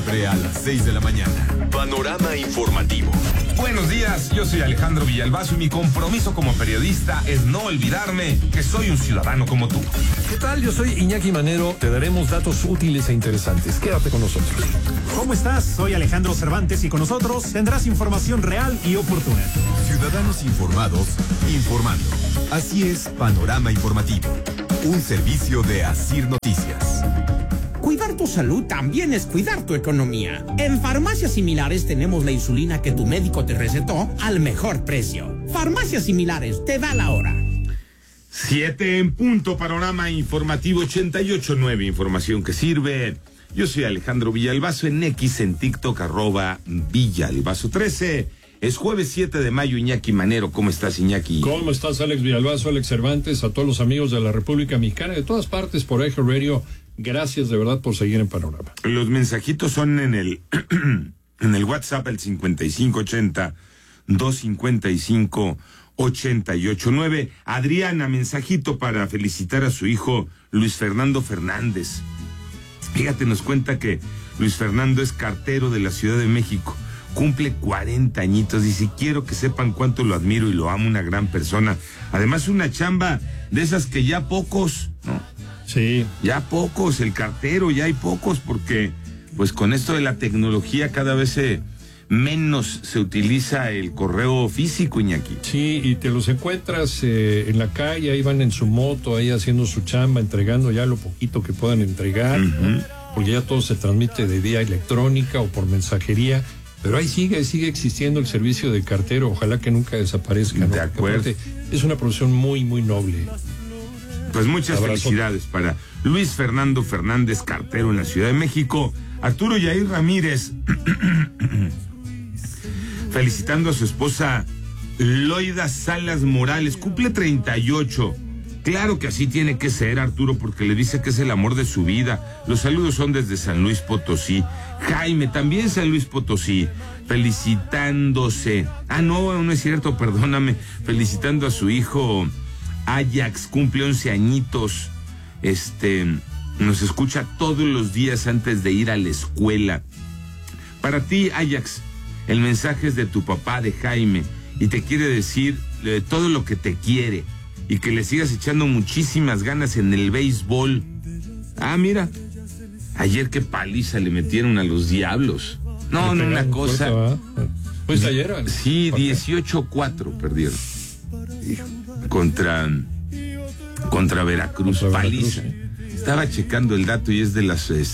siempre a las 6 de la mañana. Panorama informativo. Buenos días, yo soy Alejandro Villalbazo y mi compromiso como periodista es no olvidarme que soy un ciudadano como tú. ¿Qué tal? Yo soy Iñaki Manero. Te daremos datos útiles e interesantes. Quédate con nosotros. ¿Cómo estás? Soy Alejandro Cervantes y con nosotros tendrás información real y oportuna. Ciudadanos informados, informando. Así es, Panorama Informativo. Un servicio de Asir Noticias. Cuidar tu salud también es cuidar tu economía. En Farmacias Similares tenemos la insulina que tu médico te recetó al mejor precio. Farmacias Similares, te da la hora. 7 en punto, Panorama Informativo 88.9, información que sirve. Yo soy Alejandro Villalbazo en X, en TikTok, @Villalbazo13. Es jueves 7 de mayo, Iñaki Manero. ¿Cómo estás, Iñaki? ¿Cómo estás, Alex Villalbazo, Alex Cervantes, a todos los amigos de la República Mexicana, de todas partes por Eje Radio? Gracias de verdad por seguir en Panorama. Los mensajitos son en el en el WhatsApp, el 5580-255-889. Adriana, mensajito para felicitar a su hijo Luis Fernando Fernández. Fíjate, nos cuenta que Luis Fernando es cartero de la Ciudad de México. Cumple 40 añitos. Dice, quiero que sepan cuánto lo admiro y lo amo, una gran persona. Además, una chamba de esas que ya pocos, ¿no? Sí. Ya pocos, el cartero, ya hay pocos, porque pues con esto de la tecnología cada vez menos se utiliza el correo físico, Iñaki. Sí, y te los encuentras en la calle, ahí van en su moto, ahí haciendo su chamba, entregando ya lo poquito que puedan entregar, ¿no? Porque ya todo se transmite de vía electrónica o por mensajería, pero ahí sigue existiendo el servicio de cartero, ojalá que nunca desaparezca, ¿no? De acuerdo. Aparte, es una profesión muy, muy noble. Pues muchas felicidades para Luis Fernando Fernández, cartero en la Ciudad de México. Arturo Yair Ramírez, felicitando a su esposa Loida Salas Morales, cumple 38. Claro que así tiene que ser, Arturo, porque le dice que es el amor de su vida. Los saludos son desde San Luis Potosí. Jaime, también San Luis Potosí, felicitándose. No es cierto, perdóname. Felicitando a su hijo Ajax, cumple 11 añitos. Nos escucha todos los días antes de ir a la escuela. Para ti, Ajax, el mensaje es de tu papá, de Jaime, y te quiere decir todo lo que te quiere y que le sigas echando muchísimas ganas en el béisbol. Mira, ayer qué paliza le metieron a los Diablos. No, una cosa. Pues ayer. Sí, 18-4 perdieron. Contra Veracruz, paliza. Estaba checando el dato y es de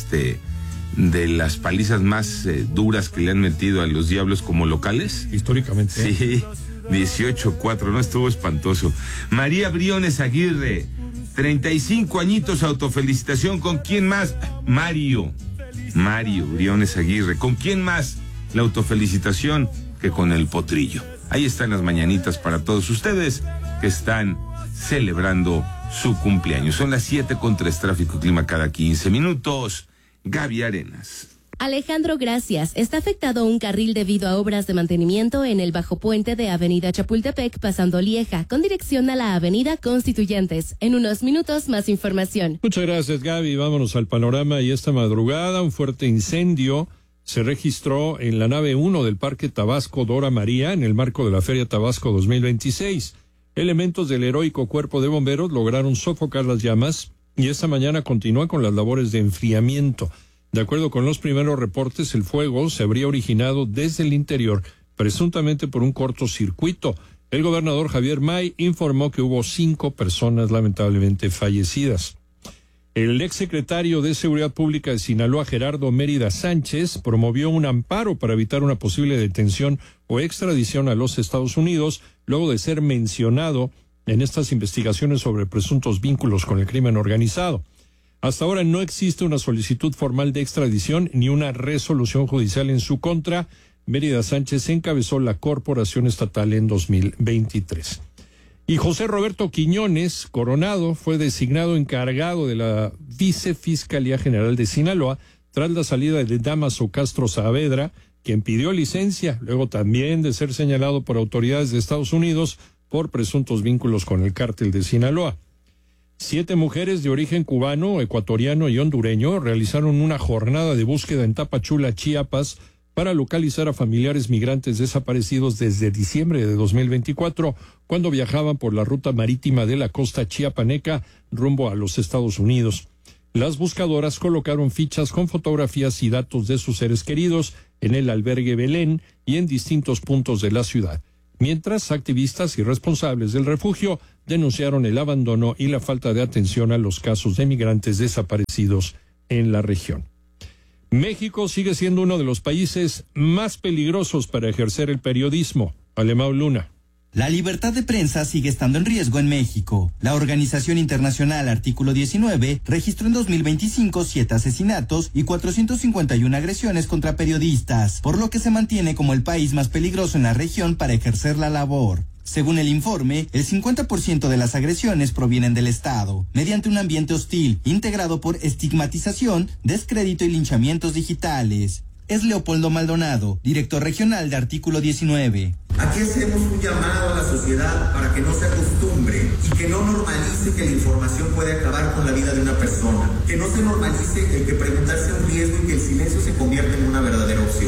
las palizas más duras que le han metido a los Diablos como locales. Históricamente. Sí, 18-4, no, estuvo espantoso. María Briones Aguirre, 35 añitos, autofelicitación. ¿Con quién más? Mario Briones Aguirre. ¿Con quién más la autofelicitación que con el Potrillo? Ahí están las mañanitas para todos ustedes que están celebrando su cumpleaños. Son las 7:03, tráfico y clima cada 15 minutos. Gaby Arenas. Alejandro, gracias. Está afectado un carril debido a obras de mantenimiento en el bajo puente de Avenida Chapultepec, pasando Lieja, con dirección a la Avenida Constituyentes. En unos minutos, más información. Muchas gracias, Gaby. Vámonos al panorama. Y esta madrugada, un fuerte incendio se registró en la nave 1 del Parque Tabasco Dora María, en el marco de la Feria Tabasco 2026. Elementos del heroico Cuerpo de Bomberos lograron sofocar las llamas y esta mañana continúa con las labores de enfriamiento. De acuerdo con los primeros reportes, el fuego se habría originado desde el interior, presuntamente por un cortocircuito. El gobernador Javier May informó que hubo 5 personas lamentablemente fallecidas. El exsecretario de Seguridad Pública de Sinaloa, Gerardo Mérida Sánchez, promovió un amparo para evitar una posible detención o extradición a los Estados Unidos, luego de ser mencionado en estas investigaciones sobre presuntos vínculos con el crimen organizado. Hasta ahora no existe una solicitud formal de extradición ni una resolución judicial en su contra. Mérida Sánchez encabezó la corporación estatal en 2023. Y José Roberto Quiñones Coronado fue designado encargado de la Vicefiscalía General de Sinaloa tras la salida de Dámaso Castro Saavedra, quien pidió licencia, luego también de ser señalado por autoridades de Estados Unidos por presuntos vínculos con el cártel de Sinaloa. 7 mujeres de origen cubano, ecuatoriano y hondureño realizaron una jornada de búsqueda en Tapachula, Chiapas, para localizar a familiares migrantes desaparecidos desde diciembre de 2024, cuando viajaban por la ruta marítima de la costa chiapaneca rumbo a los Estados Unidos. Las buscadoras colocaron fichas con fotografías y datos de sus seres queridos en el albergue Belén y en distintos puntos de la ciudad, mientras activistas y responsables del refugio denunciaron el abandono y la falta de atención a los casos de migrantes desaparecidos en la región. México sigue siendo uno de los países más peligrosos para ejercer el periodismo. Alemão Luna. La libertad de prensa sigue estando en riesgo en México. La organización internacional Artículo 19 registró en 2025 7 asesinatos y 451 agresiones contra periodistas, por lo que se mantiene como el país más peligroso en la región para ejercer la labor. Según el informe, el 50% de las agresiones provienen del Estado, mediante un ambiente hostil, integrado por estigmatización, descrédito y linchamientos digitales. Es Leopoldo Maldonado, director regional de Artículo 19. Aquí hacemos un llamado a la sociedad para que no se acostumbre y que no normalice que la información puede acabar con la vida de una persona. Que no se normalice el que preguntarse un riesgo y que el silencio se convierta en una verdadera opción.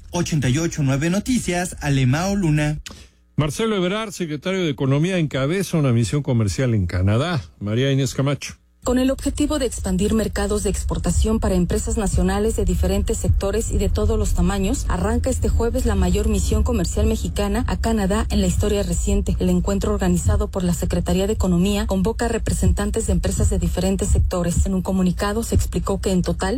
88.9 Noticias, Alemão Luna. Marcelo Ebrard, secretario de Economía, encabeza una misión comercial en Canadá. María Inés Camacho. Con el objetivo de expandir mercados de exportación para empresas nacionales de diferentes sectores y de todos los tamaños, arranca este jueves la mayor misión comercial mexicana a Canadá en la historia reciente. El encuentro, organizado por la Secretaría de Economía, convoca a representantes de empresas de diferentes sectores. En un comunicado se explicó que en total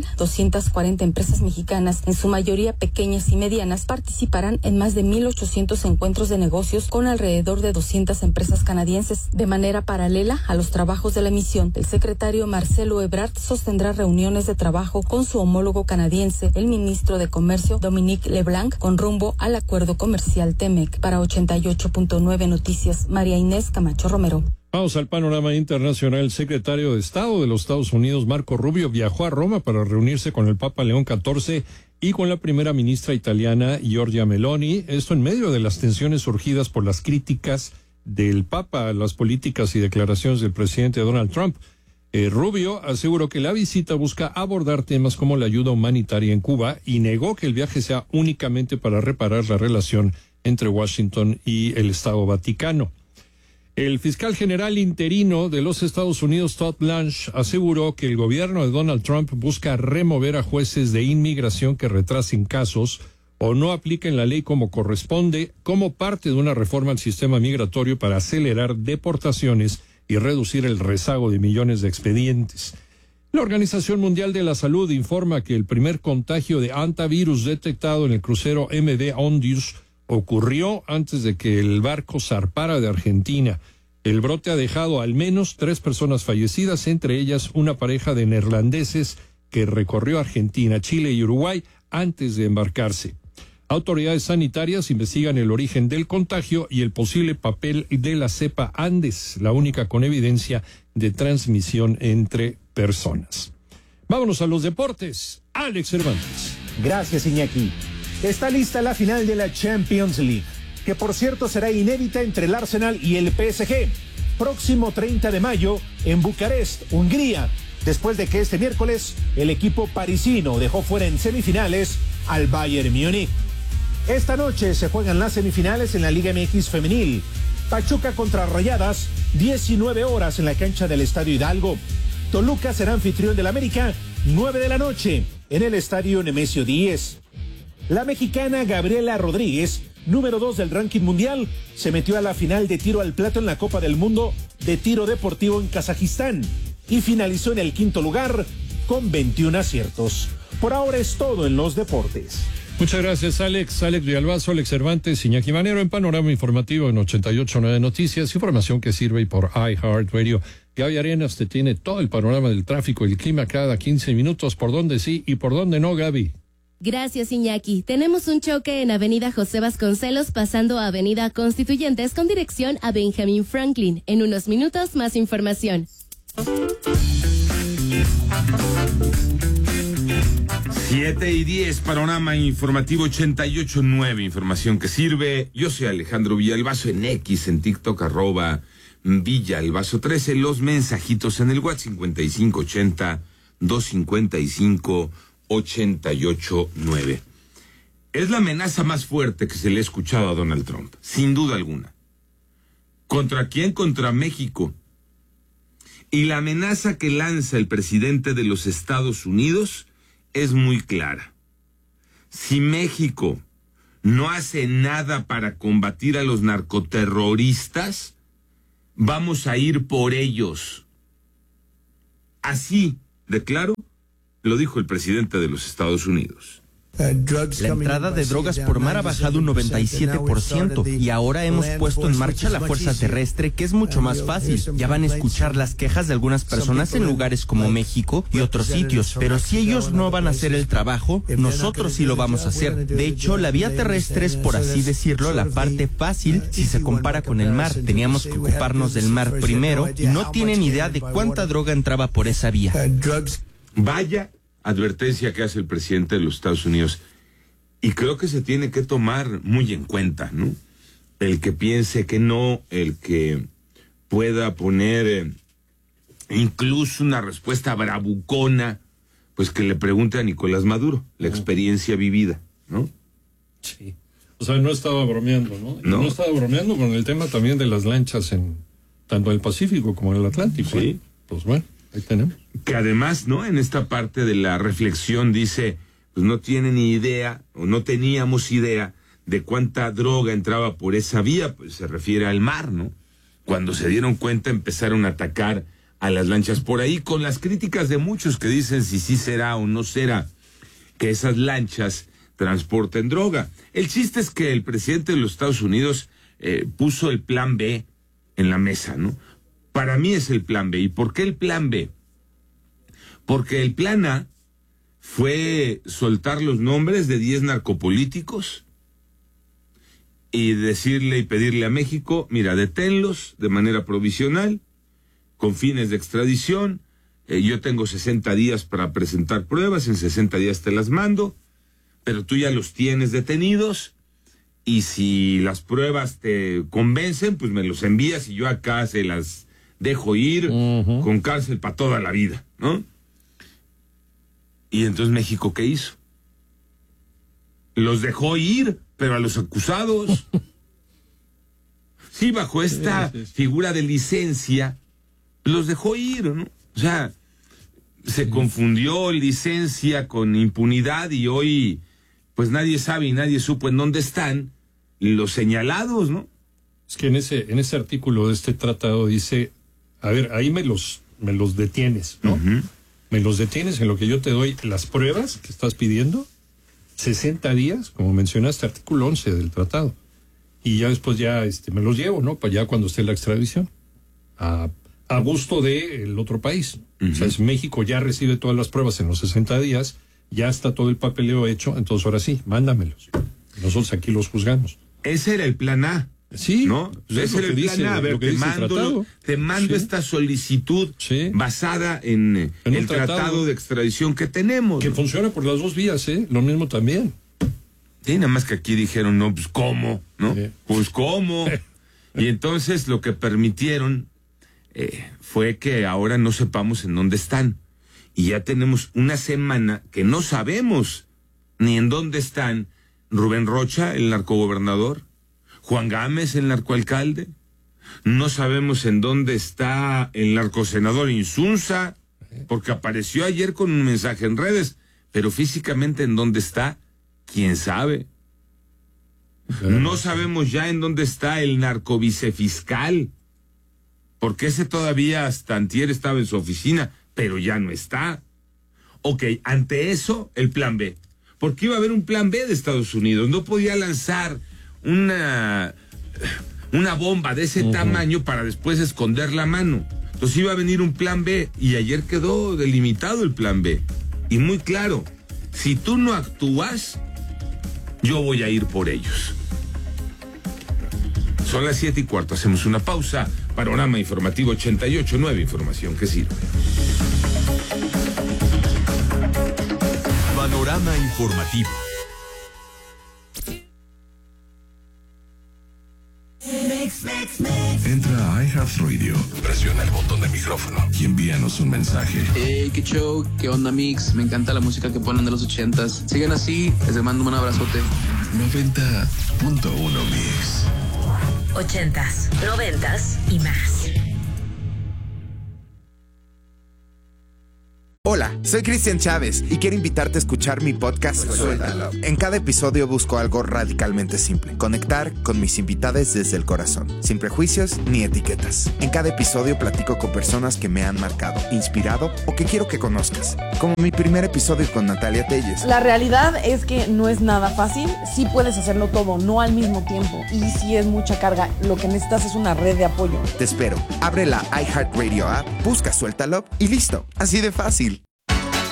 240 empresas mexicanas, en su mayoría pequeñas y medianas, participarán en más de 1,800 encuentros de negocios con alrededor de 200 empresas canadienses. De manera paralela a los trabajos de la misión, el secretario Marcelo Ebrard sostendrá reuniones de trabajo con su homólogo canadiense, el ministro de Comercio Dominique LeBlanc, con rumbo al acuerdo comercial TEMEC. Para 88.9 Noticias, María Inés Camacho Romero. Vamos al panorama internacional. El secretario de Estado de los Estados Unidos, Marco Rubio, viajó a Roma para reunirse con el Papa León XIV y con la primera ministra italiana, Giorgia Meloni. Esto en medio de las tensiones surgidas por las críticas del Papa a las políticas y declaraciones del presidente Donald Trump. Rubio aseguró que la visita busca abordar temas como la ayuda humanitaria en Cuba y negó que el viaje sea únicamente para reparar la relación entre Washington y el Estado Vaticano. El fiscal general interino de los Estados Unidos, Todd Blanche, aseguró que el gobierno de Donald Trump busca remover a jueces de inmigración que retrasen casos o no apliquen la ley como corresponde, como parte de una reforma al sistema migratorio para acelerar deportaciones y reducir el rezago de millones de expedientes. La Organización Mundial de la Salud informa que el primer contagio de hantavirus detectado en el crucero MV Ondius ocurrió antes de que el barco zarpara de Argentina. El brote ha dejado al menos 3 personas fallecidas, entre ellas una pareja de neerlandeses que recorrió Argentina, Chile y Uruguay antes de embarcarse. Autoridades sanitarias investigan el origen del contagio y el posible papel de la cepa Andes, la única con evidencia de transmisión entre personas. Vámonos a los deportes. Alex Cervantes. Gracias, Iñaki. Está lista la final de la Champions League, que por cierto será inédita entre el Arsenal y el PSG. Próximo 30 de mayo en Bucarest, Hungría, después de que este miércoles el equipo parisino dejó fuera en semifinales al Bayern Múnich. Esta noche se juegan las semifinales en la Liga MX Femenil. Pachuca contra Rayadas, 19 horas en la cancha del Estadio Hidalgo. Toluca será anfitrión del América, 9 de la noche, en el Estadio Nemesio 10. La mexicana Gabriela Rodríguez, número 2 del ranking mundial, se metió a la final de tiro al plato en la Copa del Mundo de Tiro Deportivo en Kazajistán y finalizó en el 5º lugar con 21 aciertos. Por ahora es todo en los deportes. Muchas gracias, Alex. Alex Villalbazo, Alex Cervantes, Iñaki Manero en Panorama Informativo en 88.9 Noticias. Información que sirve por iHeartRadio. Gaby Arenas te tiene todo el panorama del tráfico y el clima cada 15 minutos. ¿Por dónde sí y por dónde no, Gaby? Gracias, Iñaki. Tenemos un choque en Avenida José Vasconcelos pasando a Avenida Constituyentes con dirección a Benjamin Franklin. En unos minutos, más información. 7:10, Panorama Informativo 88.9, información que sirve. Yo soy Alejandro Villalbazo en X, en TikTok, Villa Albazo 13, los mensajitos en el WhatsApp 5580-255-889. Es la amenaza más fuerte que se le ha escuchado a Donald Trump, sin duda alguna. ¿Contra quién? Contra México. Y la amenaza que lanza el presidente de los Estados Unidos es muy clara. Si México no hace nada para combatir a los narcoterroristas, vamos a ir por ellos. Así de claro lo dijo el presidente de los Estados Unidos. La entrada de drogas por mar ha bajado un 97% y ahora hemos puesto en marcha la fuerza terrestre, que es mucho más fácil. Ya van a escuchar las quejas de algunas personas en lugares como México y otros sitios, pero si ellos no van a hacer el trabajo, nosotros sí lo vamos a hacer. De hecho, la vía terrestre es, por así decirlo, la parte fácil si se compara con el mar. Teníamos que ocuparnos del mar primero y no tienen idea de cuánta droga entraba por esa vía. Vaya advertencia que hace el presidente de los Estados Unidos, y creo que se tiene que tomar muy en cuenta, ¿no? El que piense que no, el que pueda poner incluso una respuesta bravucona, pues que le pregunte a Nicolás Maduro, la experiencia vivida, ¿no? Sí. O sea, no estaba bromeando, ¿no? No estaba bromeando con el tema también de las lanchas en tanto el Pacífico como en el Atlántico. Sí. Pues bueno, ahí tenemos. Que además, ¿no? En esta parte de la reflexión dice, pues no tienen ni idea, o no teníamos idea de cuánta droga entraba por esa vía, pues se refiere al mar, ¿no? Cuando se dieron cuenta empezaron a atacar a las lanchas por ahí, con las críticas de muchos que dicen si sí será o no será que esas lanchas transporten droga. El chiste es que el presidente de los Estados Unidos puso el plan B en la mesa, ¿no? Para mí es el plan B. ¿Y por qué el plan B? Porque el plan A fue soltar los nombres de 10 narcopolíticos y decirle y pedirle a México, mira, deténlos de manera provisional, con fines de extradición. Yo tengo 60 días para presentar pruebas, en 60 días te las mando, pero tú ya los tienes detenidos, y si las pruebas te convencen, pues me los envías y yo acá se las dejo ir con cárcel para toda la vida, ¿no? Y entonces México, ¿qué hizo? Los dejó ir, pero a los acusados. Sí, bajo esta figura de licencia, los dejó ir, ¿no? O sea, se confundió licencia con impunidad y hoy, pues nadie sabe y nadie supo en dónde están los señalados, ¿no? Es que en ese artículo de este tratado dice, a ver, ahí me los detienes, ¿no? Me los detienes en lo que yo te doy las pruebas que estás pidiendo, 60 días, como mencionaste, artículo 11 del tratado. Y ya después ya me los llevo, ¿no? Para allá cuando esté la extradición. A gusto del otro país. O sea, si México ya recibe todas las pruebas en los 60 días, ya está todo el papeleo hecho, entonces ahora sí, mándamelos. Nosotros aquí los juzgamos. Ese era el plan A. Sí, ¿no? Ese era el plan A. A ver, te mando esta solicitud basada en el tratado de extradición que tenemos. Que funciona por las dos vías, ¿eh? Lo mismo también. Sí, nada más que aquí dijeron, no, pues ¿cómo? ¿No? Sí. Pues ¿cómo? Y entonces lo que permitieron fue que ahora no sepamos en dónde están. Y ya tenemos una semana que no sabemos ni en dónde están Rubén Rocha, el narcogobernador, Juan Gámez, el narcoalcalde. No sabemos en dónde está el narcosenador Insunza, porque apareció ayer con un mensaje en redes, pero físicamente en dónde está, quién sabe. No sabemos ya en dónde está el narcovicefiscal, porque ese todavía hasta antier estaba en su oficina, pero ya no está. Ok, ante eso, el plan B. Porque iba a haber un plan B de Estados Unidos. No podía lanzar una bomba de ese tamaño para después esconder la mano. Entonces iba a venir un plan B, y ayer quedó delimitado el plan B. Y muy claro, si tú no actúas, yo voy a ir por ellos. Son las 7:15, hacemos una pausa. Panorama Informativo 88.9, información que sirve. Panorama Informativo. Entra a iHeartRadio, presiona el botón de micrófono y envíanos un mensaje. Hey, qué show, qué onda, Mix. Me encanta la música que ponen de los 80s. Sigan así, les mando un abrazote. 90.1 Mix. 80s, 90s y más. Hola, soy Cristian Chávez y quiero invitarte a escuchar mi podcast Suéltalo. En cada episodio busco algo radicalmente simple: conectar con mis invitados desde el corazón, sin prejuicios ni etiquetas. En cada episodio platico con personas que me han marcado, inspirado o que quiero que conozcas, como mi primer episodio con Natalia Telles. La realidad es que no es nada fácil, sí puedes hacerlo todo, no al mismo tiempo, y sí es mucha carga. Lo que necesitas es una red de apoyo. Te espero, abre la iHeartRadio app, busca Suéltalo y listo, así de fácil.